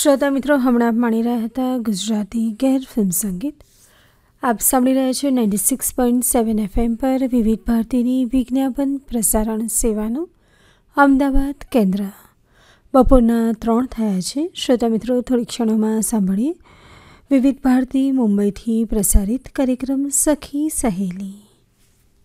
શ્રોતા મિત્રો, હમણાં આપ માણી રહ્યા હતા ગુજરાતી ગેર ફિલ્મ સંગીત. આપ સાંભળી રહ્યા છો 96.7 FM પર વિવિધ ભારતીની વિજ્ઞાપન પ્રસારણ સેવાનું અમદાવાદ કેન્દ્ર. બપોરના 3 થયા છે. શ્રોતા મિત્રો, થોડી ક્ષણોમાં સાંભળીએ વિવિધ ભારતી મુંબઈથી પ્રસારિત કાર્યક્રમ સખી સહેલી.